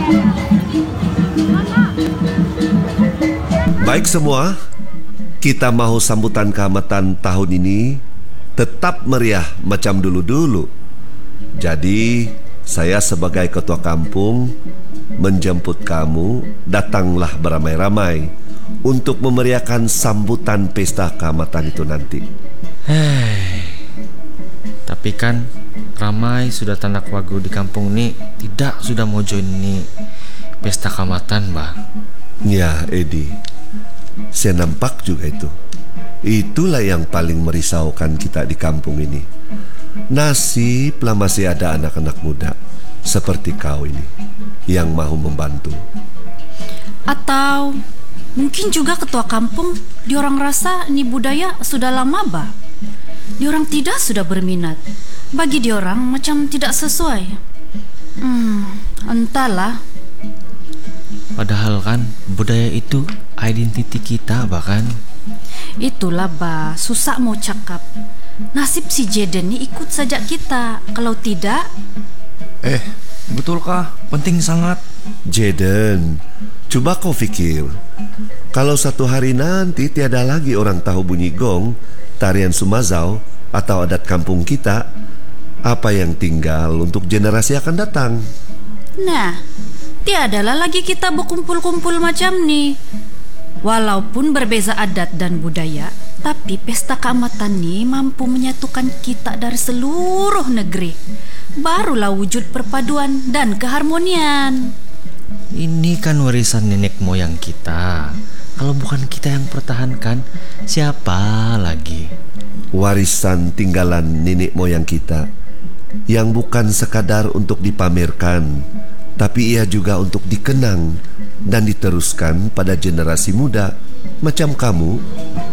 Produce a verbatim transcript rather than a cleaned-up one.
Baik semua, kita mau sambutan keamatan tahun ini tetap meriah macam dulu-dulu. Jadi, saya sebagai ketua kampung menjemput kamu, datanglah beramai-ramai untuk memeriahkan sambutan pesta keamatan itu nanti. Hei, tapi kan ramai sudah tandak wagu di kampung ini tidak sudah mau join ini pesta keamatan, Bang. Ya, Edi, saya nampak juga itu. Itulah yang paling merisaukan kita di kampung ini. Nasiblah masih ada anak-anak muda seperti kau ini yang mau membantu. Atau mungkin juga ketua kampung diorang rasa ini budaya sudah lama bah. Diorang tidak sudah berminat. Bagi diorang macam tidak sesuai. Hmm, entahlah. Padahal kan budaya itu identiti kita bahkan. Itulah bah, susah mau cakap. Nasib si Jaden ni ikut saja kita. Kalau tidak, Eh, betulkah? Penting sangat. Jaden, coba kau pikir, kalau satu hari nanti tiada lagi orang tahu bunyi gong, tarian Sumazau, atau adat kampung kita, apa yang tinggal untuk generasi akan datang? nah, tiadalah lagi kita berkumpul-kumpul macam ni. Walaupun berbeza adat dan budaya, tapi pesta keamatan ni mampu menyatukan kita dari seluruh negeri. Barulah wujud perpaduan dan keharmonian. Ini kan warisan nenek moyang kita. Kalau bukan kita yang pertahankan, siapa lagi? Warisan tinggalan nenek moyang kita yang bukan sekadar untuk dipamerkan, tapi ia juga untuk dikenang dan diteruskan pada generasi muda macam kamu